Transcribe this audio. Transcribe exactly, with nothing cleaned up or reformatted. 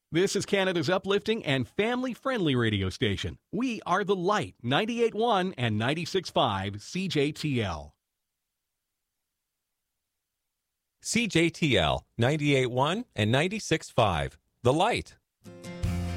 This is Canada's uplifting and family-friendly radio station. We are The Light, ninety-eight point one and ninety-six point five C J T L. C J T L ninety-eight point one and ninety-six point five. The Light.